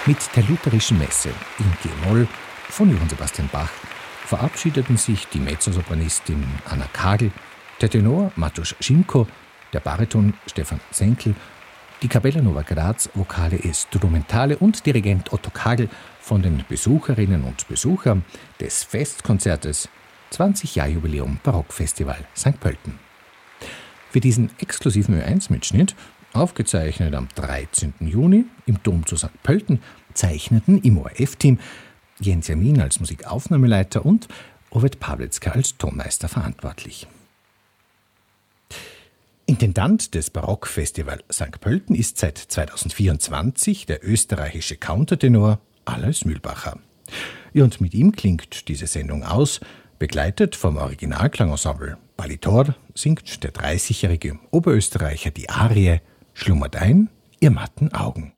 Mit der lutherischen Messe in G-Moll von Johann Sebastian Bach verabschiedeten sich die Mezzosopranistin Anna Kagel, der Tenor Mateusz Szymko, der Bariton Stefan Senkel, die Capella Nova Graz Vocale e Strumentale und Dirigent Otto Kagel von den Besucherinnen und Besuchern des Festkonzertes 20-Jahr-Jubiläum Barockfestival St. Pölten. Für diesen exklusiven Ö1-Mitschnitt, aufgezeichnet am 13. Juni im Dom zu St. Pölten, zeichneten im ORF-Team Jens Jamin als Musikaufnahmeleiter und Ovid Pawlitzka als Tonmeister verantwortlich. Intendant des Barockfestival St. Pölten ist seit 2024 der österreichische Countertenor Alois Mühlbacher. Ja, und mit ihm klingt diese Sendung aus. Begleitet vom Originalklangensemble Balitor singt der 30-jährige Oberösterreicher die Arie Schlummert ein, ihr matten Augen.